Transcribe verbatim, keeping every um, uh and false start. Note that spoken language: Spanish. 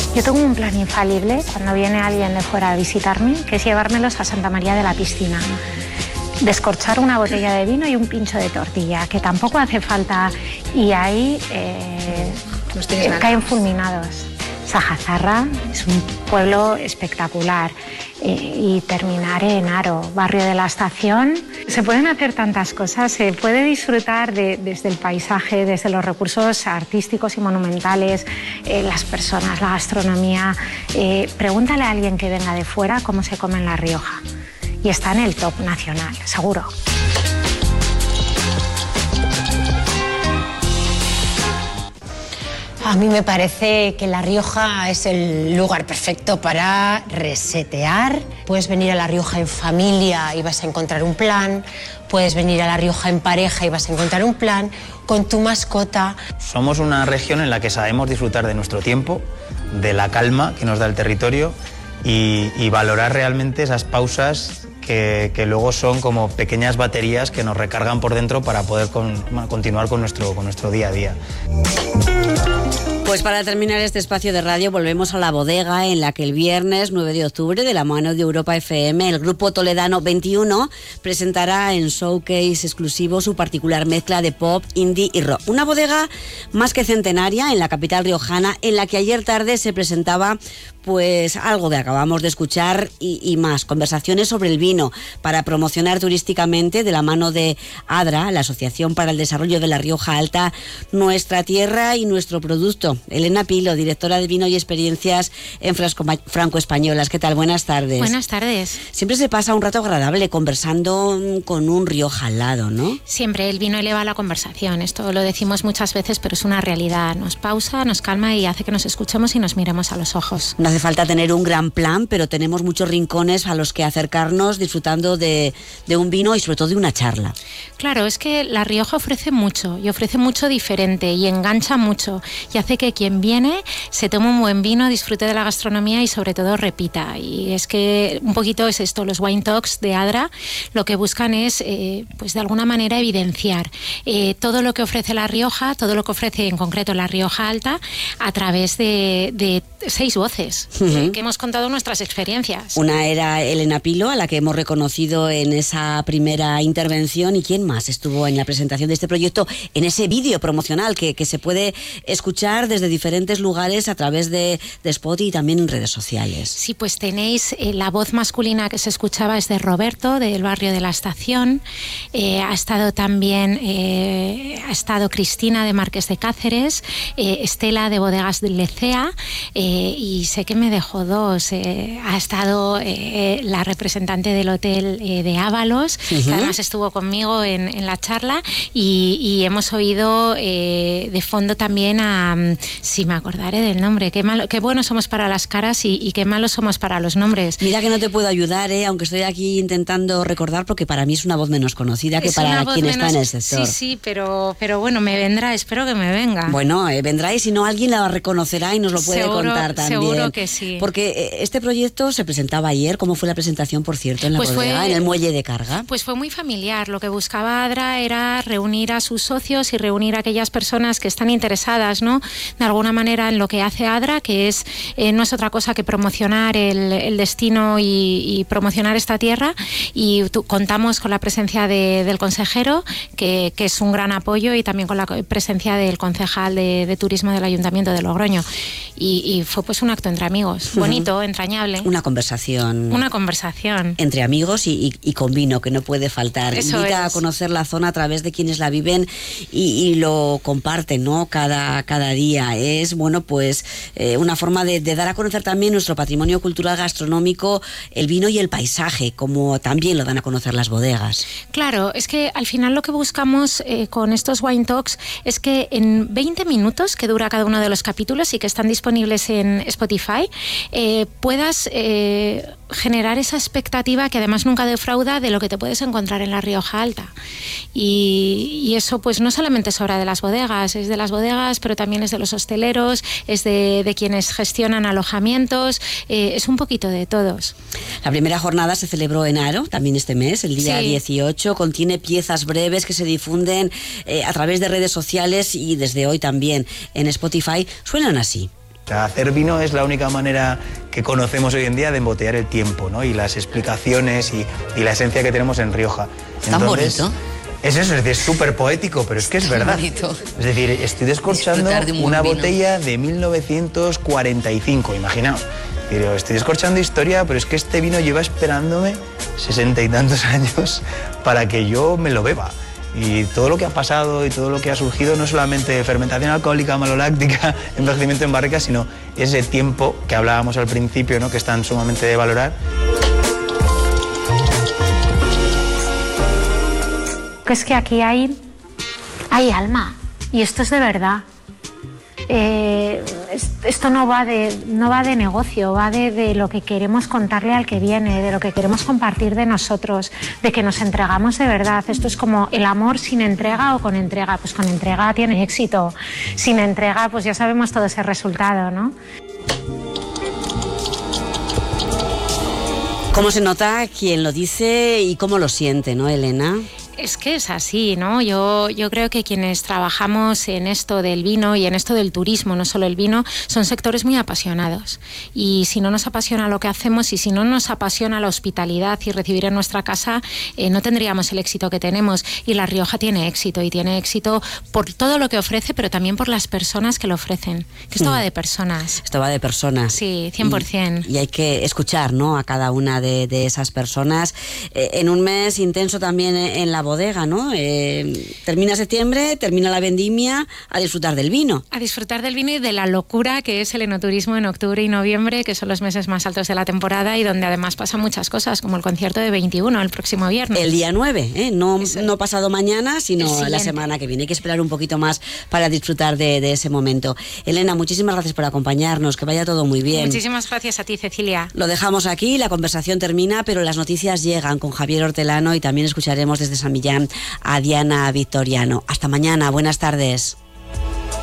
Yo tengo un plan infalible cuando viene alguien de fuera a visitarme, que es llevármelos a Santa María de la Piscina. Descorchar una botella de vino y un pincho de tortilla, que tampoco hace falta, y ahí eh, eh, caen fulminados. Sajazarra es un pueblo espectacular, eh, y terminar en Haro, barrio de la Estación. Se pueden hacer tantas cosas, se puede disfrutar de, desde el paisaje, desde los recursos artísticos y monumentales, eh, las personas, la gastronomía. Eh, pregúntale a alguien que venga de fuera cómo se come en La Rioja. Y está en el top nacional, seguro. A mí me parece que La Rioja es el lugar perfecto para resetear. Puedes venir a La Rioja en familia y vas a encontrar un plan. Puedes venir a La Rioja en pareja y vas a encontrar un plan con tu mascota. Somos una región en la que sabemos disfrutar de nuestro tiempo, de la calma que nos da el territorio y, y valorar realmente esas pausas que, que luego son como pequeñas baterías que nos recargan por dentro para poder con, continuar con nuestro, con nuestro día a día. Pues para terminar este espacio de radio volvemos a la bodega en la que el viernes nueve de octubre, de la mano de Europa F M, el grupo toledano veintiuno presentará en showcase exclusivo su particular mezcla de pop, indie y rock. Una bodega más que centenaria en la capital riojana, en la que ayer tarde se presentaba pues algo que acabamos de escuchar y, y más, conversaciones sobre el vino para promocionar turísticamente de la mano de ADRA, la Asociación para el Desarrollo de la Rioja Alta, nuestra tierra y nuestro producto. Elena Pilo, directora de Vino y Experiencias en Franco-Españolas. ¿Qué tal? Buenas tardes. Buenas tardes. Siempre se pasa un rato agradable conversando con un Rioja al lado, ¿no? Siempre el vino eleva la conversación. Esto lo decimos muchas veces, pero es una realidad. Nos pausa, nos calma y hace que nos escuchemos y nos miremos a los ojos. No hace falta tener un gran plan, pero tenemos muchos rincones a los que acercarnos disfrutando de, de un vino y sobre todo de una charla. Claro, es que La Rioja ofrece mucho y ofrece mucho diferente y engancha mucho y hace que quien viene se tome un buen vino, disfrute de la gastronomía y sobre todo repita. Y es que un poquito es esto, los Wine Talks de ADRA lo que buscan es eh, pues de alguna manera evidenciar eh, todo lo que ofrece La Rioja, todo lo que ofrece en concreto La Rioja Alta a través de, de seis voces. Uh-huh. eh, que hemos contado nuestras experiencias. Una era Elena Pilo, a la que hemos reconocido en esa primera intervención. ¿Y quién más estuvo en la presentación de este proyecto, en ese vídeo promocional que, que se puede escuchar desde diferentes lugares a través de, de Spotify y también en redes sociales? Sí, pues tenéis eh, la voz masculina que se escuchaba es de Roberto, del barrio de la Estación. Eh, ha estado también eh, ha estado Cristina de Marqués de Cáceres, eh, Estela de Bodegas de Lecea, eh, y sé que me dejó dos. Eh, ha estado eh, la representante del hotel eh, de Ábalos, uh-huh. que además estuvo conmigo en, en la charla, y, y hemos oído eh, de fondo también a, si me acordaré del nombre, qué, malo, qué buenos somos para las caras y, y qué malos somos para los nombres. Mira que no te puedo ayudar, eh, aunque estoy aquí intentando recordar, porque para mí es una voz menos conocida que es para quien menos, está en el sector. Sí, sí, pero, pero bueno, me vendrá, espero que me venga. Bueno, eh, vendrá y si no alguien la reconocerá y nos lo puede seguro, contar también. Seguro que sí. Porque eh, este proyecto se presentaba ayer. ¿Cómo fue la presentación, por cierto, en la pues bodega, fue, en el muelle de carga? Pues fue muy familiar. Lo que buscaba ADRA era reunir a sus socios y reunir a aquellas personas que están interesadas, ¿no?, de alguna manera en lo que hace ADRA, que es eh, no es otra cosa que promocionar el, el destino y, y promocionar esta tierra. Y tu, contamos con la presencia de, del consejero, que, que es un gran apoyo, y también con la presencia del concejal de, de turismo del Ayuntamiento de Logroño. Y, y fue pues un acto entre amigos, bonito, uh-huh. entrañable. Una conversación. Una conversación. Entre amigos y, y, y con vino, que no puede faltar. Eso Invita es. a conocer la zona a través de quienes la viven y, y lo comparten, ¿no?, cada, cada día. Es, bueno, pues eh, una forma de, de dar a conocer también nuestro patrimonio cultural gastronómico, el vino y el paisaje, como también lo dan a conocer las bodegas. Claro, es que al final lo que buscamos eh, con estos Wine Talks es que en veinte minutos que dura cada uno de los capítulos y que están disponibles en Spotify, eh, puedas eh, generar esa expectativa que además nunca defrauda de lo que te puedes encontrar en La Rioja Alta. Y, y eso pues no solamente es obra de las bodegas, es de las bodegas, pero también es de los hosteleros, es de, de quienes gestionan alojamientos, eh, es un poquito de todos. La primera jornada se celebró en Haro, también este mes, el día sí. dieciocho, contiene piezas breves que se difunden eh, a través de redes sociales y desde hoy también en Spotify. Suenan así. sea, hacer vino es la única manera que conocemos hoy en día de embotellar el tiempo, ¿no? Y las explicaciones y, y la esencia que tenemos en Rioja. Tan bonito. Es eso, es súper poético, pero es que es verdad. Bonito. Es decir, estoy descorchando de un una vino. botella de mil novecientos cuarenta y cinco, imaginaos. Pero estoy descorchando historia, pero es que este vino lleva esperándome sesenta y tantos años para que yo me lo beba. Y todo lo que ha pasado y todo lo que ha surgido, no solamente fermentación alcohólica, maloláctica, envejecimiento en barrica, sino ese tiempo que hablábamos al principio, ¿no? Que es tan sumamente de valorar. Es que aquí hay, hay alma y esto es de verdad. Eh, esto no va de, no va de negocio, va de, de lo que queremos contarle al que viene, de lo que queremos compartir de nosotros, de que nos entregamos de verdad. Esto es como el amor sin entrega o con entrega. Pues con entrega tiene éxito, sin entrega pues ya sabemos todo ese resultado, ¿no? ¿Cómo se nota quién lo dice y cómo lo siente, no, Elena? Es que es así, ¿no? Yo, yo creo que quienes trabajamos en esto del vino y en esto del turismo, no solo el vino, son sectores muy apasionados. Y si no nos apasiona lo que hacemos y si no nos apasiona la hospitalidad y recibir en nuestra casa, eh, no tendríamos el éxito que tenemos. Y La Rioja tiene éxito, y tiene éxito por todo lo que ofrece, pero también por las personas que lo ofrecen. Que esto mm. va de personas. Esto va de personas. Sí, cien por ciento. Y, y hay que escuchar, ¿no?, a cada una de, de esas personas. Eh, en un mes intenso también en la bodega, ¿no? Eh, termina septiembre, termina la vendimia, a disfrutar del vino. A disfrutar del vino y de la locura que es el enoturismo en octubre y noviembre, que son los meses más altos de la temporada y donde además pasan muchas cosas, como el concierto de veintiuno el próximo viernes. El día nueve, ¿eh? No, no pasado mañana, sino la semana que viene. Hay que esperar un poquito más para disfrutar de, de ese momento. Elena, muchísimas gracias por acompañarnos, que vaya todo muy bien. Muchísimas gracias a ti, Cecilia. Lo dejamos aquí, la conversación termina, pero las noticias llegan con Javier Hortelano y también escucharemos desde San Millán a Diana Victoriano. Hasta mañana, buenas tardes.